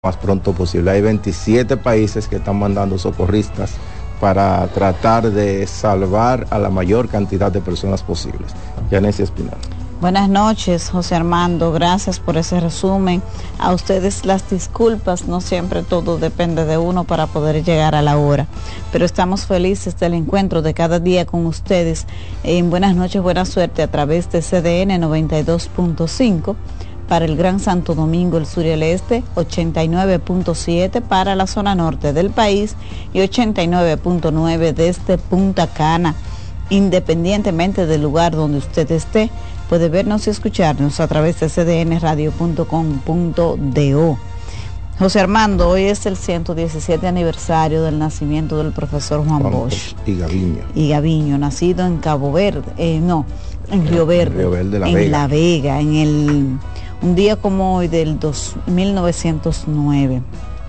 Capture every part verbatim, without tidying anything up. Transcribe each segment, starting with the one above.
más pronto posible. Hay veintisiete países que están mandando socorristas para tratar de salvar a la mayor cantidad de personas posibles. Yanesia Espinal. Buenas noches, José Armando, gracias por ese resumen. A ustedes las disculpas, no siempre todo depende de uno para poder llegar a la hora, pero estamos felices del encuentro de cada día con ustedes en Buenas noches, buena suerte a través de C D N noventa y dos punto cinco para el Gran Santo Domingo, el sur y el este, ochenta y nueve punto siete para la zona norte del país y ochenta y nueve punto nueve desde Punta Cana. Independientemente del lugar donde usted esté, puede vernos y escucharnos a través de c d n radio punto com punto do. José Armando, hoy es el ciento diecisiete aniversario del nacimiento del profesor Juan, Juan Bosch y Gaviño. Y Gaviño, nacido en Cabo Verde, eh, no, en Río Verde, Río Verde la en Vega. La Vega, en el un día como hoy del mil novecientos nueve.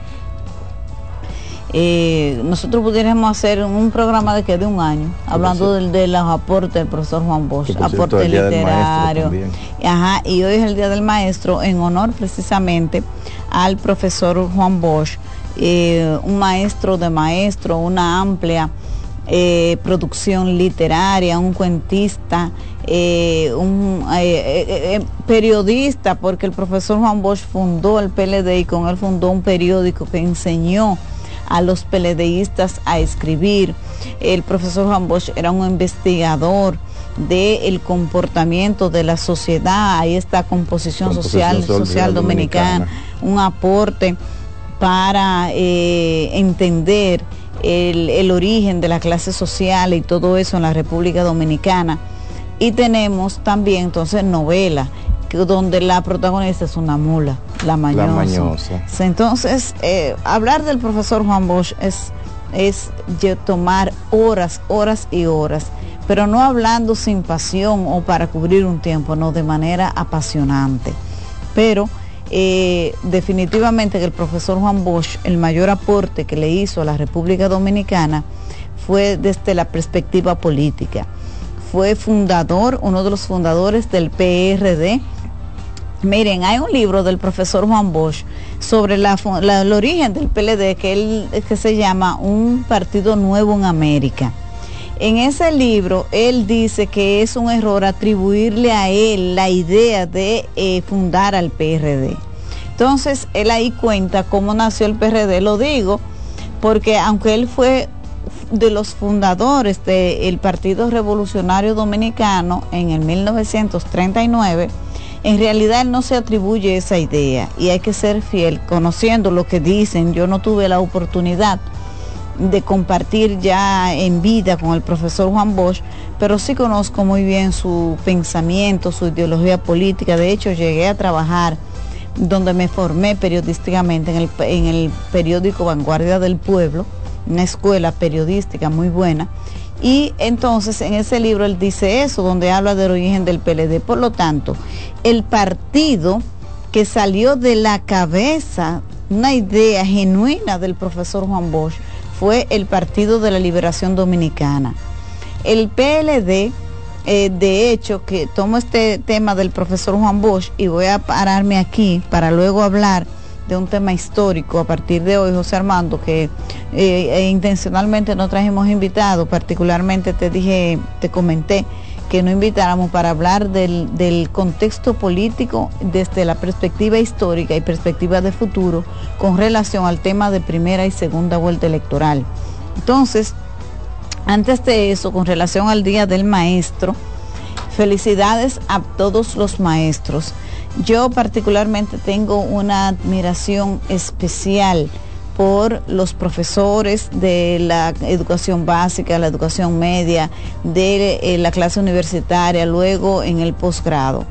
Eh, nosotros pudiéramos hacer un programa de que de un año, hablando del, de los aportes del profesor Juan Bosch, aporte literario. Ajá, y hoy es el Día del Maestro, en honor precisamente al profesor Juan Bosch, eh, un maestro de maestro, una amplia eh, producción literaria, un cuentista, eh, un eh, eh, eh, periodista, porque el profesor Juan Bosch fundó el P L D y con él fundó un periódico que enseñó a los peledeístas a escribir. El profesor Juan Bosch era un investigador del comportamiento de la sociedad, ahí está composición, composición social, social, social dominicana, dominicana, un aporte para eh, entender el, el origen de la clase social y todo eso en la República Dominicana. Y tenemos también entonces novela, donde la protagonista es una mula, la mañosa. La mañosa. Entonces, eh, hablar del profesor Juan Bosch es, es tomar horas, horas y horas, pero no hablando sin pasión o para cubrir un tiempo, no, de manera apasionante. Pero eh, definitivamente que el profesor Juan Bosch, el mayor aporte que le hizo a la República Dominicana fue desde la perspectiva política. Fue fundador, uno de los fundadores del P R D. Miren, hay un libro del profesor Juan Bosch sobre la, la, el origen del P L D que, él, que se llama Un Partido Nuevo en América. En ese libro, él dice que es un error atribuirle a él la idea de eh, fundar al P R D. Entonces, él ahí cuenta cómo nació el P R D. Lo digo porque aunque él fue de los fundadores del Partido Revolucionario Dominicano en el mil novecientos treinta y nueve, en realidad él no se atribuye esa idea y hay que ser fiel, conociendo lo que dicen. Yo no tuve la oportunidad de compartir ya en vida con el profesor Juan Bosch, pero sí conozco muy bien su pensamiento, su ideología política. De hecho, llegué a trabajar donde me formé periodísticamente en el, en el periódico Vanguardia del Pueblo, una escuela periodística muy buena, y entonces en ese libro él dice eso, donde habla del origen del P L D. Por lo tanto, el partido que salió de la cabeza, una idea genuina del profesor Juan Bosch, fue el Partido de la Liberación Dominicana. El P L D, eh, de hecho, que tomo este tema del profesor Juan Bosch y voy a pararme aquí para luego hablar de un tema histórico a partir de hoy, José Armando, que eh, intencionalmente no trajimos invitados, particularmente te dije, te comenté que no invitáramos para hablar del, del contexto político desde la perspectiva histórica y perspectiva de futuro con relación al tema de primera y segunda vuelta electoral. Entonces, antes de eso, con relación al Día del Maestro, felicidades a todos los maestros. Yo particularmente tengo una admiración especial por los profesores de la educación básica, la educación media, de eh, la clase universitaria, luego en el posgrado.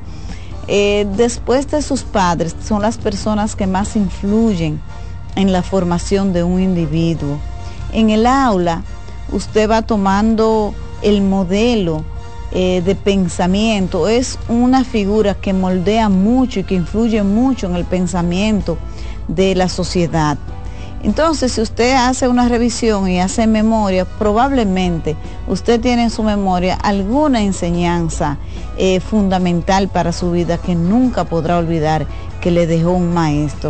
Eh, después de sus padres, son las personas que más influyen en la formación de un individuo. En el aula, usted va tomando el modelo Eh, de pensamiento, es una figura que moldea mucho y que influye mucho en el pensamiento de la sociedad. Entonces, si usted hace una revisión y hace memoria, probablemente usted tiene en su memoria alguna enseñanza eh, fundamental para su vida que nunca podrá olvidar que le dejó un maestro.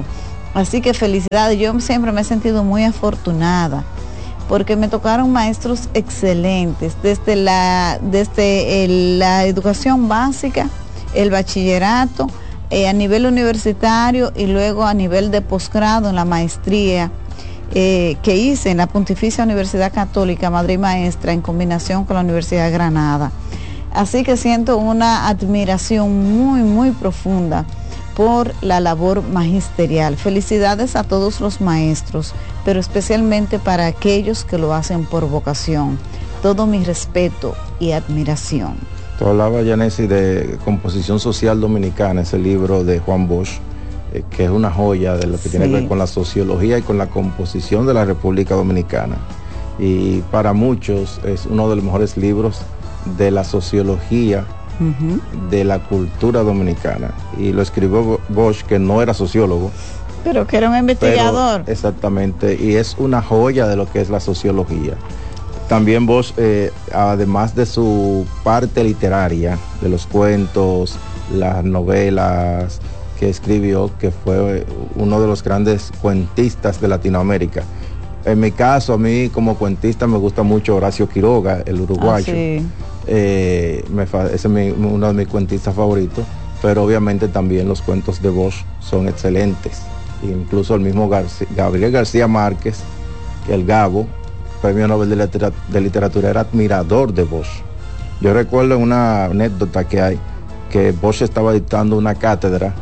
Así que felicidades, yo siempre me he sentido muy afortunada porque me tocaron maestros excelentes desde la, desde el, la educación básica, el bachillerato, eh, a nivel universitario y luego a nivel de posgrado en la maestría eh, que hice en la Pontificia Universidad Católica Madre y Maestra en combinación con la Universidad de Granada. Así que siento una admiración muy, muy profunda por la labor magisterial. Felicidades a todos los maestros, pero especialmente para aquellos que lo hacen por vocación. Todo mi respeto y admiración. Tú hablabas, Yanesi, de Composición Social Dominicana, ese libro de Juan Bosch, eh, que es una joya de lo que sí. tiene que ver con la sociología y con la composición de la República Dominicana. Y para muchos es uno de los mejores libros de la sociología uh-huh. de la cultura dominicana, y lo escribió Bosch, que no era sociólogo, pero que era un investigador. Pero, exactamente, y es una joya de lo que es la sociología. También Bosch, eh, además de su parte literaria, de los cuentos, las novelas que escribió, que fue uno de los grandes cuentistas de Latinoamérica. En mi caso, a mí como cuentista me gusta mucho Horacio Quiroga, el uruguayo. Ah, sí. Eh, me, ese es mi, uno de mis cuentistas favoritos, pero obviamente también los cuentos de Bosch son excelentes. Incluso el mismo García, Gabriel García Márquez, el Gabo, premio Nobel de, litera, de literatura, era admirador de Bosch. Yo recuerdo una anécdota que hay, que Bosch estaba dictando una cátedra,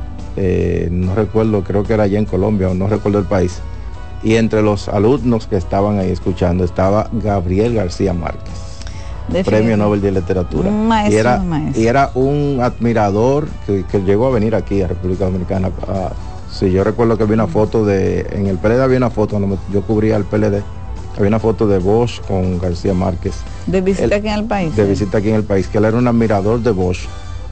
eh, no recuerdo, creo que era allá en Colombia, o no recuerdo el país, y entre los alumnos que estaban ahí escuchando estaba Gabriel García Márquez, premio Nobel de literatura. Un maestro, y, era, un maestro. y era un admirador que, que llegó a venir aquí a República Dominicana. A, sí, yo recuerdo que había una foto de, en el P L D había una foto, cuando yo cubría el P L D, había una foto de Bosch con García Márquez. De visita él, aquí en el país. De ¿sí? visita aquí en el país, que él era un admirador de Bosch.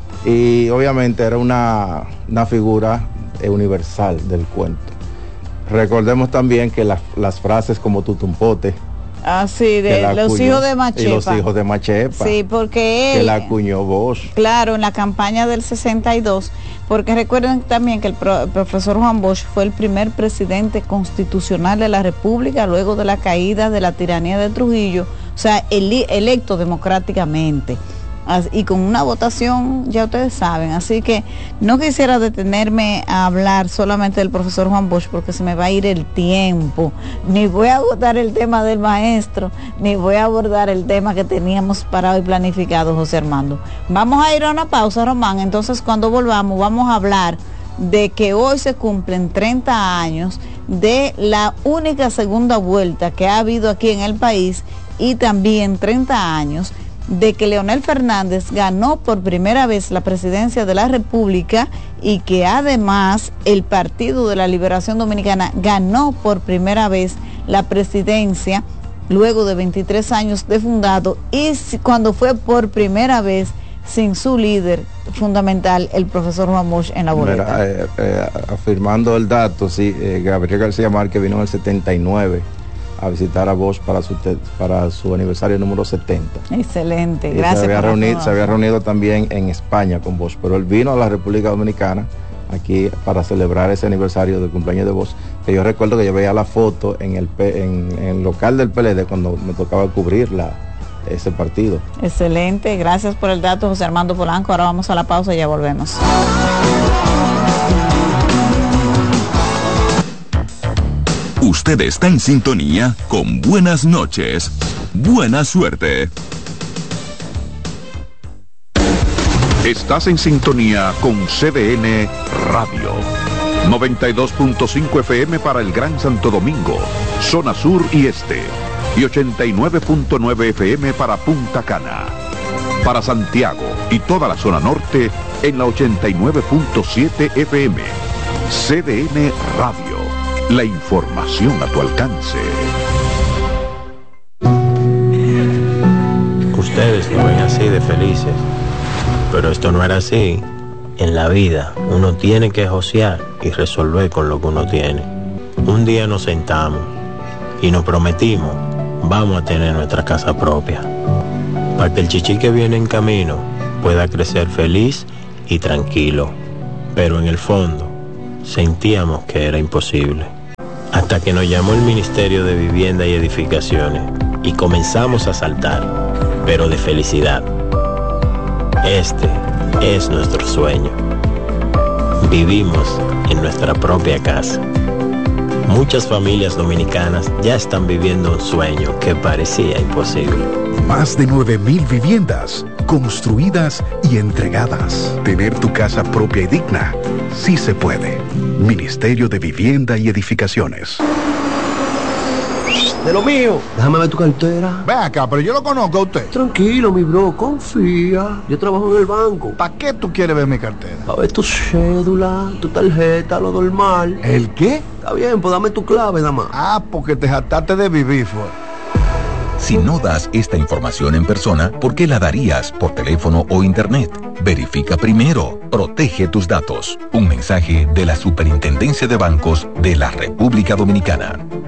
Y obviamente era una, una figura universal del cuento. Recordemos también que la, las frases como tutumpote. Ah, sí, de los acuñó, hijos de Machepa. Y los hijos de Machepa. Sí, porque él... Que la acuñó Bosch. Claro, en la campaña del sesenta y dos, porque recuerden también que el, pro, el profesor Juan Bosch fue el primer presidente constitucional de la República luego de la caída de la tiranía de Trujillo, o sea, el, electo democráticamente. Y con una votación, ya ustedes saben, así que no quisiera detenerme a hablar solamente del profesor Juan Bosch porque se me va a ir el tiempo, ni voy a abordar el tema del maestro, ni voy a abordar el tema que teníamos para hoy planificado, José Armando. Vamos a ir a una pausa, Román, entonces cuando volvamos vamos a hablar de que hoy se cumplen treinta años de la única segunda vuelta que ha habido aquí en el país y también treinta años de que Leonel Fernández ganó por primera vez la presidencia de la República y que además el Partido de la Liberación Dominicana ganó por primera vez la presidencia luego de veintitrés años de fundado y cuando fue por primera vez sin su líder fundamental, el profesor Juan Bosch, en la boleta. Mira, eh, eh, afirmando el dato, sí, eh, Gabriel García Márquez vino en el setenta y nueve a visitar a Bosch para su, te, para su aniversario número setenta. Excelente, y gracias. Se había, reunido, se había reunido también en España con Bosch, pero él vino a la República Dominicana aquí para celebrar ese aniversario del cumpleaños de Bosch, que yo recuerdo que yo veía la foto en el, en, en el local del P L D cuando me tocaba cubrir la, ese partido. Excelente, gracias por el dato, José Armando Polanco. Ahora vamos a la pausa y ya volvemos. Usted está en sintonía con Buenas noches. Buena suerte. Estás en sintonía con C D N Radio. noventa y dos punto cinco F M para el Gran Santo Domingo, zona sur y este. Y ochenta y nueve punto nueve F M para Punta Cana. Para Santiago y toda la zona norte en la ochenta y nueve punto siete F M. C D N Radio. La información a tu alcance. Ustedes lo ven así de felices, pero esto no era así. En la vida uno tiene que josear y resolver con lo que uno tiene. Un día nos sentamos y nos prometimos, vamos a tener nuestra casa propia, para que el chichi que viene en camino pueda crecer feliz y tranquilo. Pero en el fondo sentíamos que era imposible. Hasta que nos llamó el Ministerio de Vivienda y Edificaciones y comenzamos a saltar, pero de felicidad. Este es nuestro sueño. Vivimos en nuestra propia casa. Muchas familias dominicanas ya están viviendo un sueño que parecía imposible. Más de nueve mil viviendas construidas y entregadas. Tener tu casa propia y digna, sí se puede. Ministerio de Vivienda y Edificaciones. De lo mío, déjame ver tu cartera. Ve acá, pero yo lo conozco a usted. Tranquilo, mi bro, confía. Yo trabajo en el banco. ¿Para qué tú quieres ver mi cartera? Para ver tu cédula, tu tarjeta, lo normal. ¿El qué? Está bien, pues dame tu clave, nada más. Ah, porque te jactaste de vivir, fue. Si no das esta información en persona, ¿por qué la darías por teléfono o internet? Verifica primero. Protege tus datos. Un mensaje de la Superintendencia de Bancos de la República Dominicana.